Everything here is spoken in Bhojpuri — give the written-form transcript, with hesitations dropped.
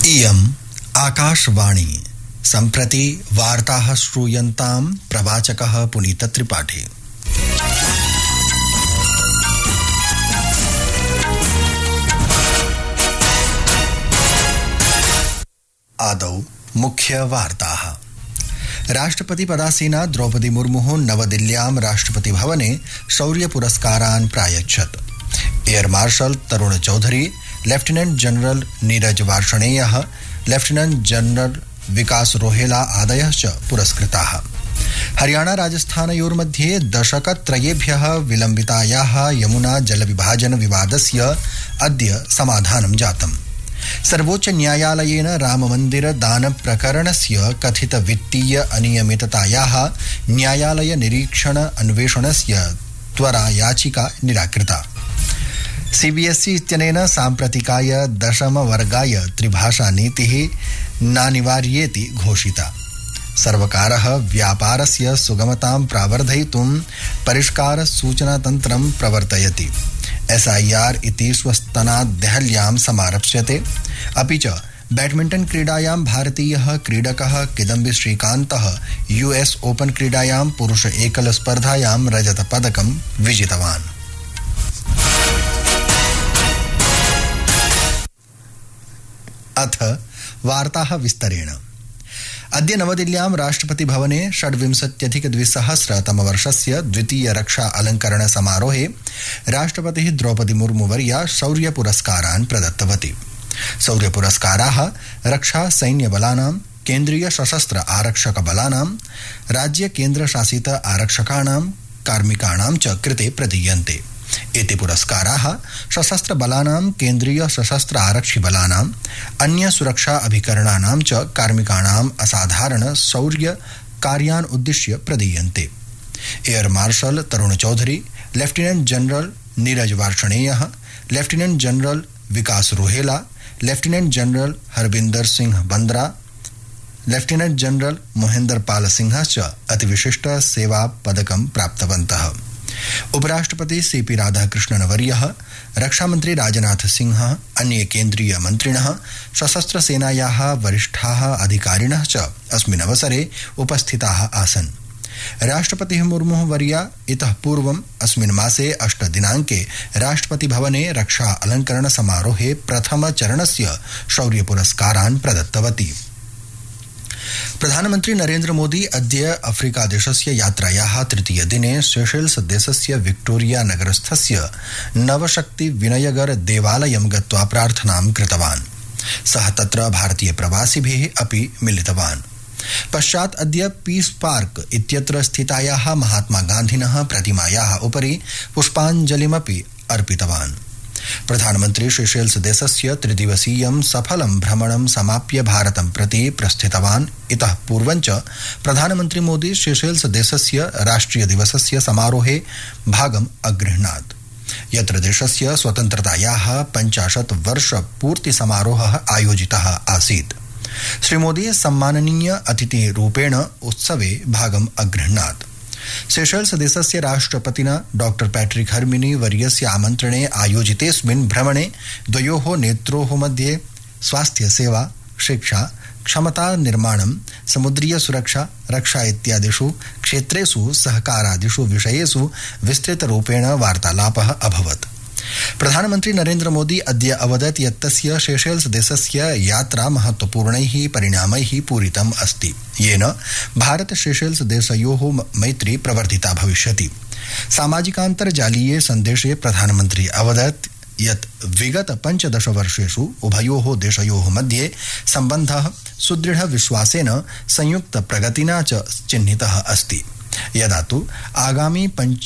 इयम् आकाशवाणी सम्प्रति वार्ताः श्रूयन्तां प्रवाचकः पुनीतत्रिपाठी। आदौ मुख्य वार्ताः। राष्ट्रपति पदासीना द्रौपदी मुर्मुः नवदिल्ल्यां राष्ट्रपति भवने शौर्य पुरस्कारान् प्रायच्छत्। एयर मार्शल तरुण Chaudhary, lieutenant general Neeraj वार्ष्णेयः, lieutenant general विकास रोहेला आदयः च पुरस्कृताः। हरियाणा राजस्थानयोर्मध्ये दशकत्रयेभ्यः विलम्बितायाः यमुना जलविभाजन विवादस्य अद्य समाधानं जातम्। सर्वोच्च न्यायालयेन राममन्दिर दान प्रकरणस्य कथित वित्तीय अनियमिततायाः न्यायालय निरीक्षण अन्वेषणस्य त्वरा याचिका निराकृता। सीबीएसई इत्यनेन साम्प्रतिकाय दशमवर्गाय त्रिभाषा नीतिः नानिवार्येति घोषिता। सर्वकारः व्यापारस्य सुगमतां प्रावर्धयितुं परिष्कार सूचनातन्त्रं प्रवर्तयति। SIR इति स्वस्तनात् देहल्यां समारप्स्यते। अपि च बैडमिण्टन क्रीडायां भारतीयः क्रीडकः किदम्बी श्रीकान्तः US ओपन क्रीडायां पुरुष एकल स्पर्धायां रजतपदकं विजितवान्। अथ वार्ताः विस्तरेण। अद्य नवदिल्ल्यां राष्ट्रपति भवने 26,200 द्वितीय रक्षा अलंकरण समारोहे राष्ट्रपतिः द्रौपदी मुर्मुवर्या शौर्य पुरस्कारान् प्रदत्तवती। शौर्य पुरस्काराः रक्षा सैन्य बलानां, केन्द्रीय सशस्त्र आरक्षक बलानां, राज्य केन्द्र शासित आरक्षकाणां, कार्मिकाणां च कृते प्रदीयन्ते। एते पुरस्काराः सशस्त्र बलानां, केन्द्रीय सशस्त्र आरक्षि बलानां, अन्य सुरक्षा अभिकरणानां च कार्मिकाणाम् असाधारण शौर्य कार्यान् उद्दिश्य प्रदीयन्ते। एयर मार्शल तरुण Chaudhary, lieutenant general Neeraj वार्ष्णेयः, lieutenant general विकास Rohela, lieutenant general Harbinder Singh Bandra, lieutenant general Mohinder Pal Singh च अतिविशिष्ट सेवा पदकं प्राप्तवन्तः। उपराष्ट्रपति CP राधाकृष्णन वर्यः, रक्षामंत्री राजनाथ सिंह, अन्ये केन्द्रीय मन्त्रिणः, सशस्त्र सेनायाः वरिष्ठाः अधिकारिणः च अस्मिन् अवसरे उपस्थिताः आसन्। राष्ट्रपतिः मुर्मुः वर्या इतः पूर्वम् अस्मिन् मासे 8 दिनाङ्के राष्ट्रपति भवने रक्षा अलंकरण समारोहे प्रथम चरणस्य शौर्य पुरस्कारान् प्रदत्तवती। प्रधानमन्त्री नरेन्द्र मोदी अद्य अफ्रीका देशस्य यात्रायाः तृतीय दिने सेशेल्स देशस्य विक्टोरिया नगरस्थस्य नवशक्ति विनयगर देवालयं गत्वा प्रार्थनां कृतवान्। सः तत्र भारतीय प्रवासिभिः अपि मिलितवान्। पश्चात् अद्य पीस पार्क इत्यत्र स्थितायाः महात्मा गान्धिनः प्रतिमायाः उपरि पुष्पाञ्जलिमपि अर्पितवान्। प्रधानमन्त्री सेशेल्स देशस्य त्रिदिवसीयं सफलं भ्रमणं समाप्य भारतं प्रति प्रस्थितवान्। इतः पूर्वञ्च प्रधानमन्त्री मोदी सेशेल्स देशस्य राष्ट्रिय दिवसस्य समारोहे भागम् अगृह्णात्, यत्र देशस्य स्वतन्त्रतायाः 50 वर्ष पूर्ति समारोहः आयोजितः आसीत्। श्रीमोदी सम्माननीय अतिथिरूपेण उत्सवे भागम् अगृह्णात्। सेशेल्स देशस्य राष्ट्रपतिना डॉक्टर पैट्रिक हर्मिनी वर्यस्य आमन्त्रणे आयोजितेऽस्मिन् भ्रमणे द्वयोः नेत्रोः मध्ये स्वास्थ्य सेवा, शिक्षा, क्षमता निर्माणं, समुद्रीय सुरक्षा, रक्षा इत्यादिषु क्षेत्रेषु सहकारादिषु विषयेषु विस्तृतरूपेण वार्तालापः अभवत्। प्रधानमन्त्री नरेन्द्र मोदी अद्य अवदत् यत् तस्य सेशेल्स देशस्य यात्रा महत्वपूर्णैः परिणामैः पूरितम् अस्ति, येन भारत सेशेल्स देशयोः मैत्री प्रवर्धिता भविष्यति। सामाजिकान्तर्जालीये सन्देशे प्रधानमन्त्री अवदत् यत् विगत 15 वर्षेषु उभयोः देशयोः मध्ये सम्बन्धः सुदृढ विश्वासेन संयुक्त प्रगतिना च चिह्नितः अस्ति। यदा तु आगामी